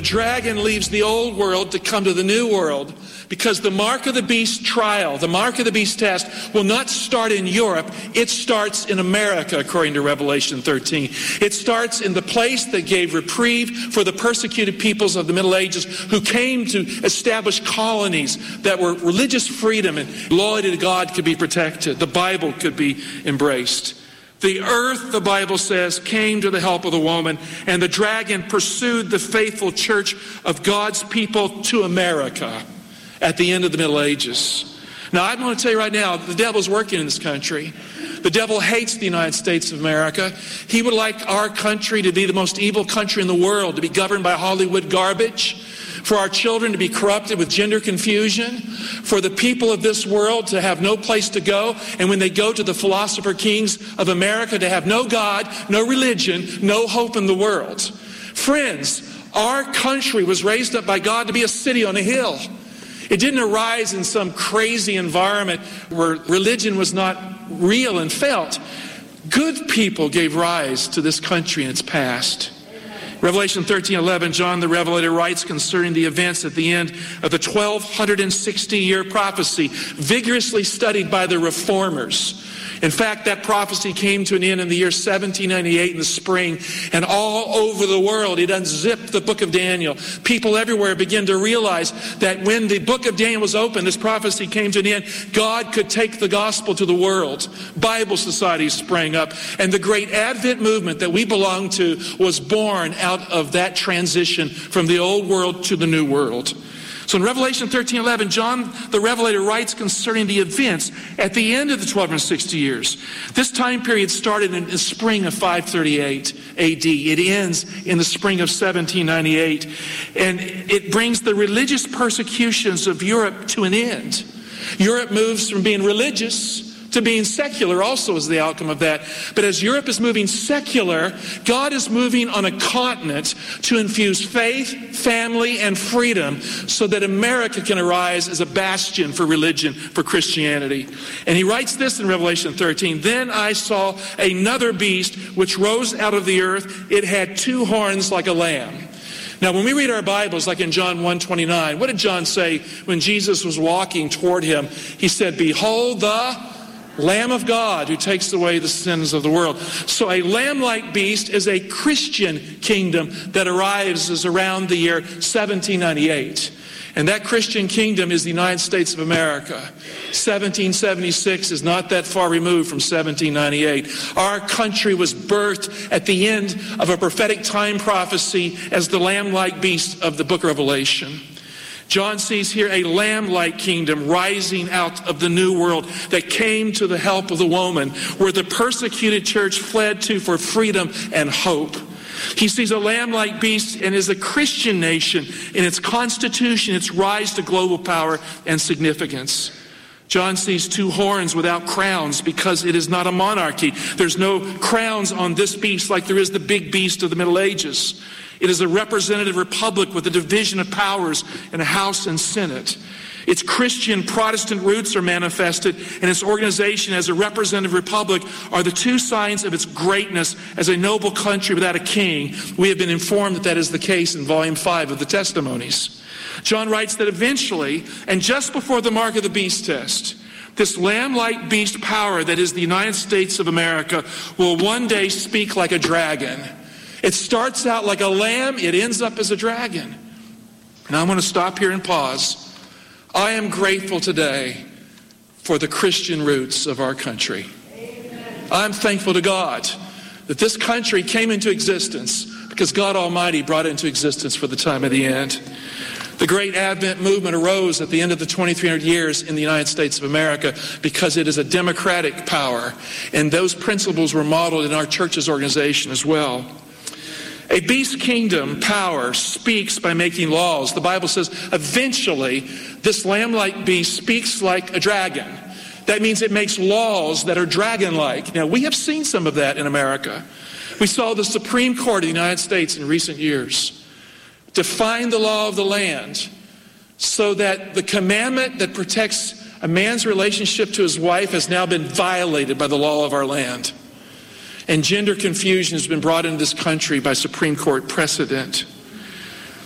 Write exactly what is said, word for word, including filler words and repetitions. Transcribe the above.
dragon leaves the old world to come to the new world, because the mark of the beast trial, the mark of the beast test, will not start in Europe. It starts in America, according to Revelation thirteen. It starts in the place that gave reprieve for the persecuted peoples of the Middle Ages, who came to establish colonies that were religious freedom and loyalty to God could be protected. The Bible could be embraced. The earth, the Bible says, came to the help of the woman, and the dragon pursued the faithful church of God's people to America at the end of the Middle Ages. Now, I'm going to tell you right now, the devil's working in this country. The devil hates the United States of America. He would like our country to be the most evil country in the world, to be governed by Hollywood garbage, for our children to be corrupted with gender confusion, for the people of this world to have no place to go, and when they go to the philosopher kings of America, to have no God, no religion, no hope in the world. Friends, our country was raised up by God to be a city on a hill. It didn't arise in some crazy environment where religion was not real and felt. Good people gave rise to this country in its past. Revelation thirteen eleven, John the Revelator writes concerning the events at the end of the twelve sixty year prophecy, vigorously studied by the reformers. In fact, that prophecy came to an end in the year seventeen ninety-eight in the spring, and all over the world it unzipped the book of Daniel. People everywhere began to realize that when the book of Daniel was opened, this prophecy came to an end, God could take the gospel to the world. Bible societies sprang up, and the great Advent movement that we belong to was born out of that transition from the old world to the new world. So in Revelation thirteen eleven, John the Revelator writes concerning the events at the end of the twelve sixty years. This time period started in the spring of five thirty-eight A D. It ends in the spring of seventeen ninety-eight. And it brings the religious persecutions of Europe to an end. Europe moves from being religious to being secular also is the outcome of that. But as Europe is moving secular, God is moving on a continent to infuse faith, family, and freedom so that America can arise as a bastion for religion, for Christianity. And he writes this in Revelation thirteen, "Then I saw another beast which rose out of the earth. It had two horns like a lamb." Now, when we read our Bibles, like in John one twenty-nine, what did John say when Jesus was walking toward him? He said, "Behold the Lamb of God who takes away the sins of the world." So a lamb-like beast is a Christian kingdom that arrives around the year seventeen ninety-eight. And that Christian kingdom is the United States of America. seventeen seventy-six is not that far removed from seventeen ninety-eight. Our country was birthed at the end of a prophetic time prophecy as the lamb-like beast of the book of Revelation. John sees here a lamb-like kingdom rising out of the new world that came to the help of the woman, where the persecuted church fled to for freedom and hope. He sees a lamb-like beast and is a Christian nation in its constitution, its rise to global power and significance. John sees two horns without crowns because it is not a monarchy. There's no crowns on this beast like there is the big beast of the Middle Ages. It is a representative republic with a division of powers in a House and Senate. Its Christian Protestant roots are manifested, and its organization as a representative republic are the two signs of its greatness as a noble country without a king. We have been informed that that is the case in volume five of the Testimonies. John writes that eventually, and just before the mark of the beast test, this lamb-like beast power that is the United States of America will one day speak like a dragon. It starts out like a lamb, it ends up as a dragon. Now I'm going to stop here and pause. I am grateful today for the Christian roots of our country. Amen. I'm thankful to God that this country came into existence because God Almighty brought it into existence for the time of the end. The great Advent movement arose at the end of the twenty-three hundred years in the United States of America because it is a democratic power, and those principles were modeled in our church's organization as well. A beast kingdom power speaks by making laws. The Bible says eventually this lamb-like beast speaks like a dragon. That means it makes laws that are dragon-like. Now, we have seen some of that in America. We saw the Supreme Court of the United States in recent years define the law of the land so that the commandment that protects a man's relationship to his wife has now been violated by the law of our land. And gender confusion has been brought into this country by Supreme Court precedent.